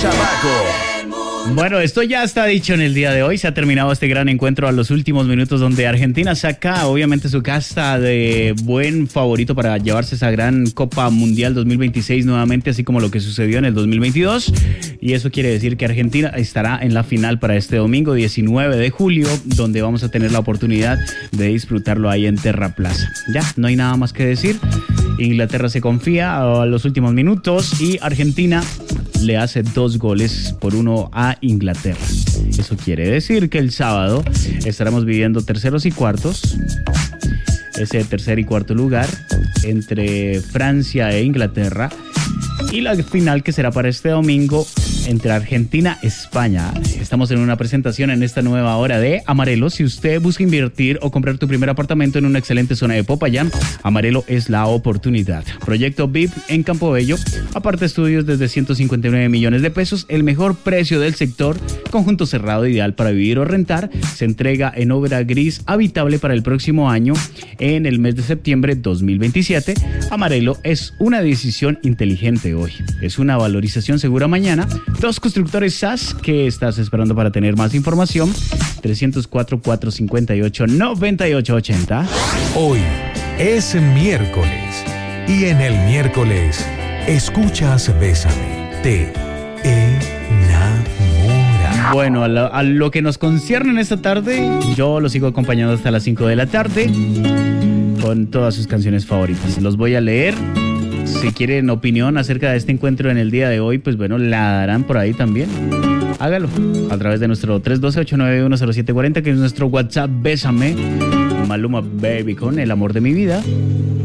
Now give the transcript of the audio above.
chamaco. Bueno, esto ya está dicho en el día de hoy. Se ha terminado este gran encuentro a los últimos minutos donde Argentina saca obviamente su casta de buen favorito para llevarse esa gran Copa Mundial 2026 nuevamente, así como lo que sucedió en el 2022. Y eso quiere decir que Argentina estará en la final para este domingo 19 de julio, donde vamos a tener la oportunidad de disfrutarlo ahí en Terra Plaza. Ya, no hay nada más que decir. Inglaterra se confía a los últimos minutos y Argentina le hace 2-1 a Inglaterra. Eso quiere decir que el sábado estaremos viviendo terceros y cuartos. Ese tercer y cuarto lugar entre Francia e Inglaterra. Y la final que será para este domingo entre Argentina y España. Estamos en una presentación en esta nueva hora de Amarelo. Si usted busca invertir o comprar tu primer apartamento en una excelente zona de Popayán, Amarelo es la oportunidad. Proyecto VIP en Campo Bello. Aparte estudios desde 159 millones de pesos. El mejor precio del sector. Conjunto cerrado ideal para vivir o rentar. Se entrega en obra gris habitable para el próximo año en el mes de septiembre 2027. Amarelo es una decisión inteligente hoy. Es una valorización segura mañana. Dos constructores SAS. ¿Qué estás esperando para tener más información? 304-458-9880. Hoy es miércoles y en el miércoles escuchas Bésame, te enamora. Bueno, a lo que nos concierne en esta tarde, yo lo sigo acompañando hasta las 5 de la tarde con todas sus canciones favoritas. Los voy a leer. Si quieren opinión acerca de este encuentro en el día de hoy, pues bueno, la darán por ahí también. Hágalo a través de nuestro 312-891-0740, que es nuestro WhatsApp. Bésame, Maluma Baby con El Amor de Mi Vida.